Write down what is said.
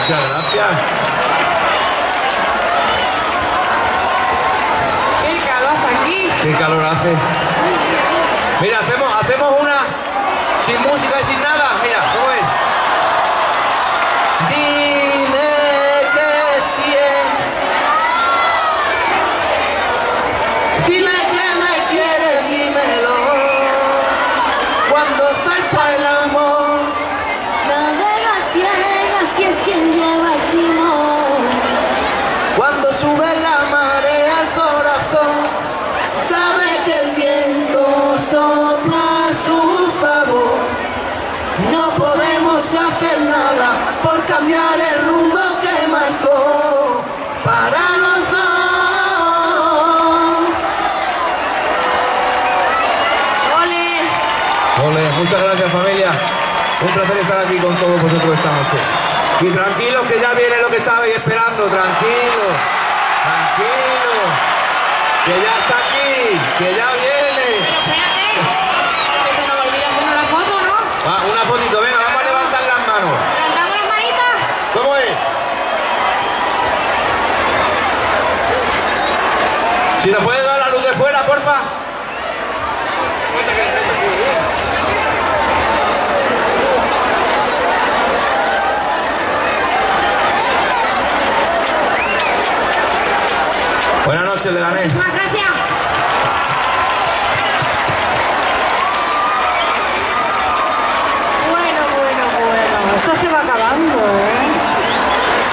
Muchas gracias. ¡Qué calor hace aquí! Qué calor hace. Mira, hacemos una sin música y sin nada. Mira, ¿cómo es? Dime que sí. Dime que me quieres, dímelo. Cuando zarpa el amor. Navega ciega si es quien lleva el timón. Cuando sube la marea al corazón, sabe que el viento sopla a su favor. No podemos hacer nada por cambiar el rumbo que marcó para los dos. ¡Ole! Ole, muchas gracias, familia. Un placer estar aquí con todos vosotros esta noche. Y tranquilos que ya viene lo que estabais esperando, tranquilos, tranquilos, que ya está aquí, que ya viene. Pero espérate, que se nos olvida hacer una foto, ¿no? Va, una fotito, venga, vamos a levantar las manos. ¿Levantamos las manitas? ¿Cómo es? Si nos puede dar la luz de fuera, porfa. Buenas noches, Leganés. Muchísimas gracias.